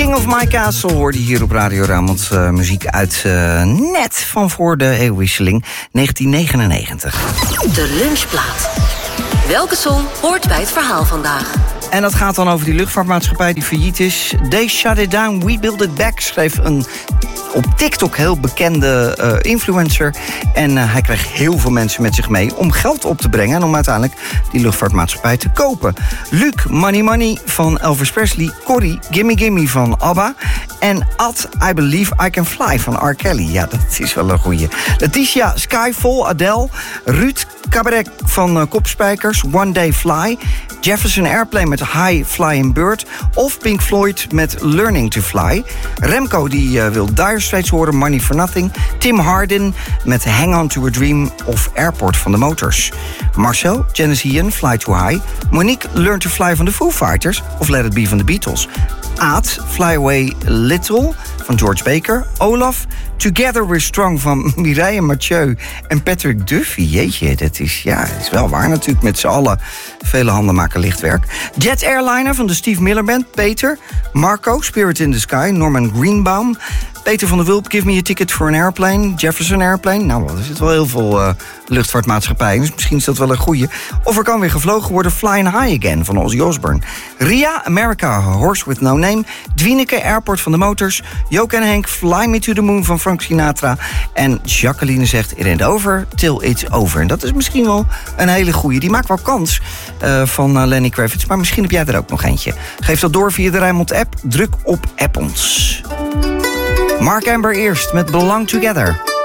King of My Castle hoorde hier op Radio Rijnmond. Muziek uit net van voor de eeuwwisseling 1999. De lunchplaat. Welke song hoort bij het verhaal vandaag? En dat gaat dan over die luchtvaartmaatschappij die failliet is. They shut it down, we build it back, schreef een op TikTok heel bekende influencer. En hij kreeg heel veel mensen met zich mee om geld op te brengen en om uiteindelijk die luchtvaartmaatschappij te kopen. Luc, Money Money van Elvis Presley. Corrie, Gimme Gimme van ABBA. En Ad, I Believe I Can Fly van R. Kelly. Ja, dat is wel een goeie. Letitia, Skyfall, Adele. Ruud, Cabaret van Kopspijkers, One Day Fly. Jefferson Airplane met High Flying Bird. Of Pink Floyd met Learning to Fly. Remco die wil Dire Straits horen, Money for Nothing. Tim Hardin met Hang On to a Dream of Airport van de Motors. Marcel, Genesis Ian, Fly Too High. Monique, Learn to Fly van de Foo Fighters of Let It Be van de Beatles. Aad, Fly Away Little van George Baker. Olaf, Together We're Strong van Mireille Mathieu en Patrick Duffy. Jeetje, dat is wel waar natuurlijk. Met z'n allen vele handen maken lichtwerk. Jet Airliner van de Steve Miller Band. Peter, Marco, Spirit in the Sky. Norman Greenbaum. Peter van der Wulp, Give Me a Ticket for an Airplane. Jefferson Airplane. Nou, er zit wel heel veel luchtvaartmaatschappijen, dus misschien is dat wel een goeie. Of er kan weer gevlogen worden, Flying High Again van Ozzy Osbourne. Ria, America, Horse with No Name. Dwineke, Airport van de Motors. Joke en Henk, Fly Me to the Moon van Frank Sinatra. En Jacqueline zegt, it ain't over till it's over. En dat is misschien wel een hele goeie. Die maakt wel kans van Lenny Kravitz, maar misschien heb jij er ook nog eentje. Geef dat door via de Rijnmond-app. Druk op App ons. Mark Amber eerst met Belong Together.